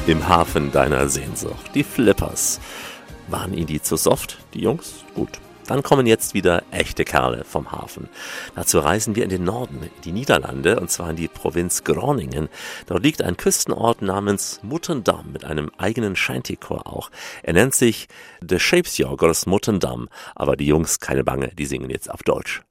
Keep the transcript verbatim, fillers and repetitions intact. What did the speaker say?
Im Hafen deiner Sehnsucht. Die Flippers. Waren ihnen die zu soft, die Jungs? Gut. Dann kommen jetzt wieder echte Kerle vom Hafen. Dazu reisen wir in den Norden, in die Niederlande, und zwar in die Provinz Groningen. Dort liegt ein Küstenort namens Muttendam mit einem eigenen Shantychor auch. Er nennt sich The Shapesjagers Muttendam, aber die Jungs, keine Bange, die singen jetzt auf Deutsch.